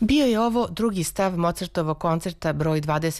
Bio je ovo drugi stav Mozartovog koncerta broj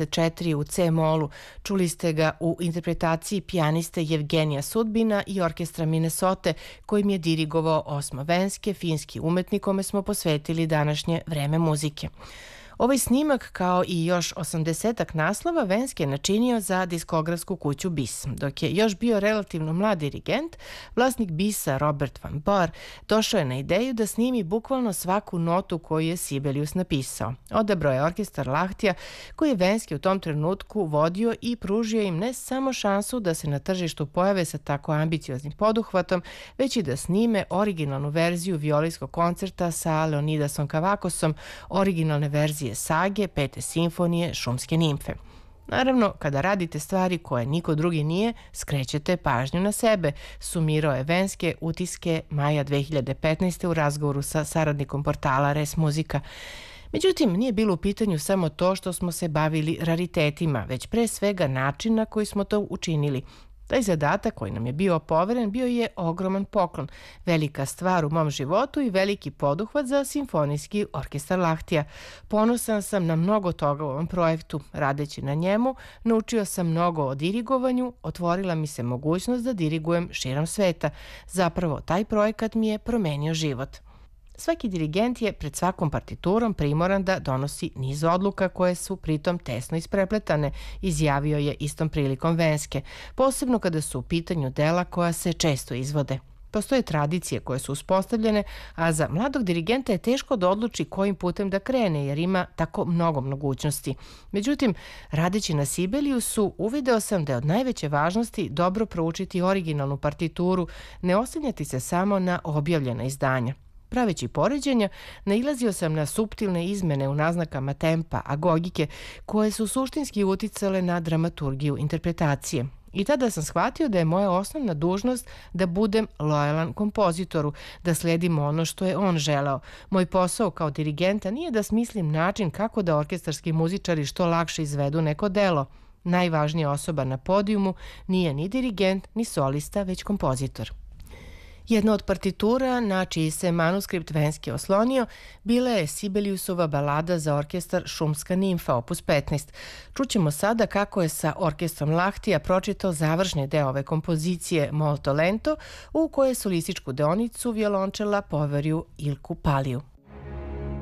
24 u C-molu. Čuli ste ga u interpretaciji pijaniste Jevgenija Sudbina i orkestra Minnesote, kojim je dirigovao Osmo Venske, finski umetnik kome smo posvetili današnje vreme muzike. Ovaj snimak, kao i još 80-ak naslova, Venske je načinio za diskografsku kuću BIS. Dok je još bio relativno mlad dirigent, vlasnik BIS-a Robert Van Boer došao je na ideju da snimi bukvalno svaku notu koju je Sibelius napisao. Odabrao je orkestar Lahtija, koji je Venske u tom trenutku vodio i pružio im ne samo šansu da se na tržištu pojave sa tako ambicioznim poduhvatom, već i da snime originalnu verziju violinskog koncerta sa Leonidasom Kavakosom, originalne verzije sage, Pete simfonije, Šumske nimfe. Naravno, kada radite stvari koje niko drugi nije, skrećete pažnju na sebe, sumirao je Venske utiske maja 2015. u razgovoru sa saradnikom portala Res Muzika. Međutim, nije bilo u pitanju samo to što smo se bavili raritetima, već pre svega način na koji smo to učinili. Taj zadatak koji nam je bio poveren bio je ogroman poklon, velika stvar u mom životu i veliki poduhvat za simfonijski orkestar Lahtija. Ponosan sam na mnogo toga u ovom projektu. Radeći na njemu, naučio sam mnogo o dirigovanju, otvorila mi se mogućnost da dirigujem širom sveta. Zapravo, taj projekat mi je promenio život. Svaki dirigent je pred svakom partiturom primoran da donosi niz odluka koje su pritom tesno isprepletane, izjavio je istom prilikom Venske, posebno kada su u pitanju dela koja se često izvode. Postoje tradicije koje su uspostavljene, a za mladog dirigenta je teško da odluči kojim putem da krene, jer ima tako mnogo mogućnosti. Međutim, radeći na Sibeliusu, uvideo sam da je od najveće važnosti dobro proučiti originalnu partituru, ne oslanjati se samo na objavljena izdanja. Praveći poređenja, nailazio sam na suptilne izmene u naznakama tempa, agogike, koje su suštinski uticale na dramaturgiju interpretacije. I tada sam shvatio da je moja osnovna dužnost da budem lojalan kompozitoru, da sledim ono što je on želeo. Moj posao kao dirigenta nije da smislim način kako da orkestarski muzičari što lakše izvedu neko delo. Najvažnija osoba na podijumu nije ni dirigent, ni solista, već kompozitor. Jedna od partitura na čiji se manuskript Venske oslonio bila je Sibeliusova balada za orkestar Šumska nimfa, opus 15. Čućemo sada kako je sa orkestrom Lahtija pročitao završni deo ove kompozicije Molto lento, u kojoj solističku deonicu violončela poverio Ilku Paliju.